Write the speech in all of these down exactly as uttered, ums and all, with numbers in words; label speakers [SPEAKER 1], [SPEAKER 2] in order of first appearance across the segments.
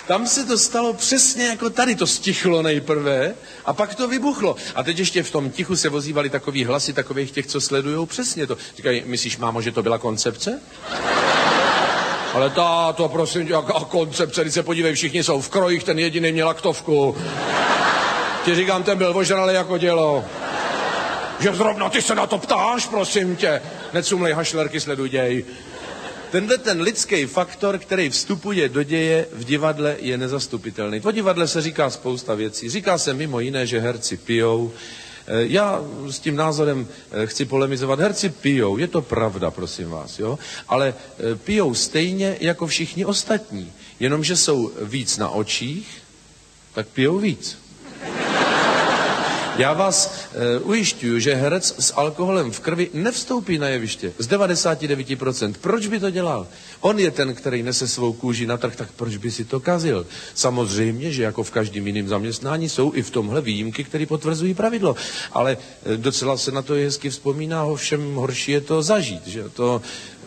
[SPEAKER 1] tam se to stalo přesně jako tady, to stichlo nejprve a pak to vybuchlo. A teď ještě v tom tichu se vozívali takový hlasy takových těch, co sledujou přesně to. Říkají, myslíš, mámo, že to byla koncepce? Ale táto, prosím tě, jaká koncepce, když se podívej, všichni jsou v krojích, ten jediný měl laktovku. Ti říkám, ten byl ožralý jako dělo. Že zrovna ty se na to ptáš, prosím tě. Necumlej hašlerky, sleduj děj. Tenhle ten lidský faktor, který vstupuje do děje v divadle, je nezastupitelný. Po divadle se říká spousta věcí. Říká se mimo jiné, že herci pijou. Já s tím názorem chci polemizovat. Herci pijou, je to pravda, prosím vás, jo? Ale pijou stejně jako všichni ostatní. Jenomže jsou víc na očích, tak pijou víc. Já vás e, ujišťuju, že herec s alkoholem v krvi nevstoupí na jeviště. Z devadesát devět procent. Proč by to dělal? On je ten, který nese svou kůži na trh, tak proč by si to kazil? Samozřejmě, že jako v každém jiném zaměstnání jsou i v tomhle výjimky, které potvrzují pravidlo. Ale e, docela se na to hezky vzpomíná, ovšem horší je to zažít. Že? To,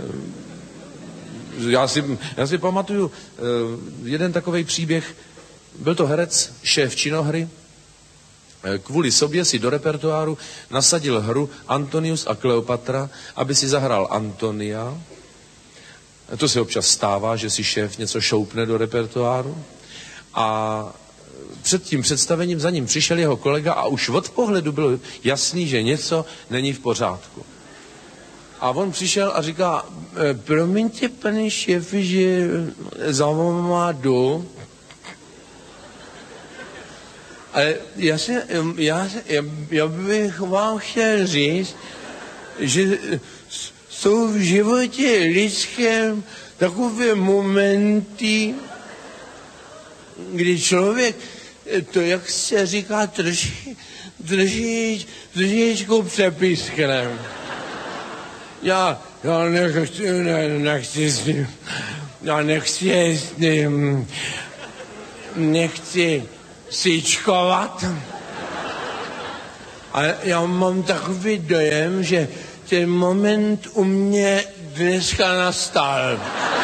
[SPEAKER 1] e, já, si, já si pamatuju e, jeden takovej příběh. Byl to herec, šéf činohry. Kvůli sobě si do repertoáru nasadil hru Antonius a Kleopatra, aby si zahrál Antonia. To se občas stává, že si šéf něco šoupne do repertoáru. A před tím představením za ním přišel jeho kolega a už od pohledu bylo jasný, že něco není v pořádku. A on přišel a říká, promiňte, pane šéfe, že za váma jdu. Ale já, se, já, já, já bych vám chtěl říct, že jsou v životě lidském takové momenty, kdy člověk to, jak se říká, drží, drží, trošičku přepískne. Já, já nechci, ne, nechci s ním, já nechci s ním, nechci síčkovat. A já mám takový dojem, že ten moment u mě dneska nastal.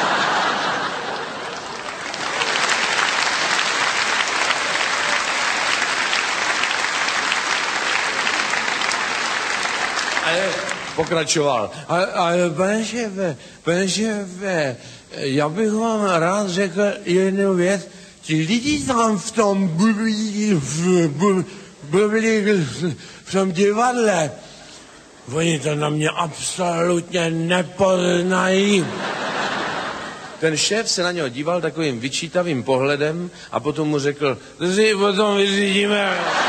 [SPEAKER 1] Ale pokračoval. Ale, ale pane šéfe, pane šéfe, já bych vám rád řekl jednu věc. Ti lidi tam v tom blblí, v, v, blblí, v tom divadle, oni to na mě absolutně nepoznají. Ten šéf se na něho díval takovým vyčítavým pohledem a potom mu řekl, to si potom vyřídíme.